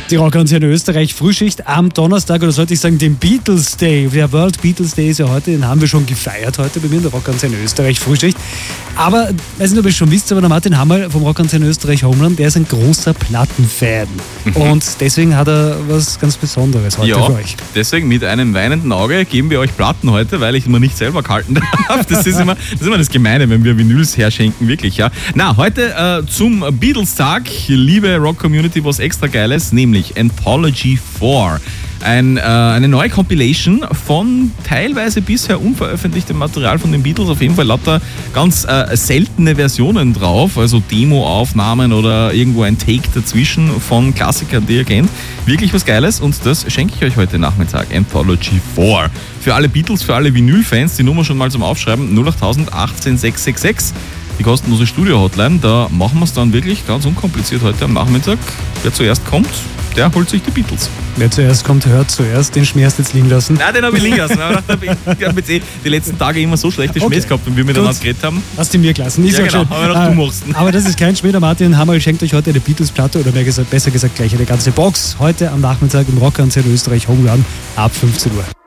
Die Rockantenne Österreich Frühschicht am Donnerstag, oder sollte ich sagen, den Beatles Day. Der World Beatles Day ist ja heute, den haben wir schon gefeiert heute bei mir in der Rockantenne Österreich Frühschicht. Aber, weiß nicht, ob ihr es schon wisst, aber der Martin Hammerl vom Rockantenne Österreich Homeland, der ist ein großer Plattenfan. Und deswegen hat er was ganz Besonderes heute für euch. Deswegen mit einem weinenden Auge geben wir euch Platten heute, weil ich immer nicht selber kalten darf. Das ist immer das Gemeine, wenn wir Vinyls herschenken, wirklich, ja. Na, heute zum Beatles-Tag, liebe Rock-Community, was extra Geiles, nämlich Anthology 4. Eine neue Compilation von teilweise bisher unveröffentlichtem Material von den Beatles, auf jeden Fall lauter ganz seltene Versionen drauf, also Demo-Aufnahmen oder irgendwo ein Take dazwischen von Klassikern, die ihr kennt. Wirklich was Geiles und das schenke ich euch heute Nachmittag. Anthology 4. Für alle Beatles, für alle Vinyl-Fans, die Nummer schon mal zum Aufschreiben, 08000 18 666. Die kostenlose Studio-Hotline, da machen wir es dann wirklich ganz unkompliziert heute am Nachmittag. Wer zuerst kommt, der holt sich die Beatles. Wer zuerst kommt, hört zuerst. Den Schmäh hast du jetzt liegen lassen. Nein, den habe ich liegen lassen. Ich habe jetzt die letzten Tage immer so schlechte Schmähs gehabt, wenn wir miteinander geredet haben. Hast du mir gelassen. Ist ja genau, schön. aber du machst. Aber das ist kein Schmäh. Der Martin Hammerl schenkt euch heute eine Beatles-Platte oder besser gesagt gleich eine ganze Box. Heute am Nachmittag im Rockantenne Österreich Homeland ab 15 Uhr.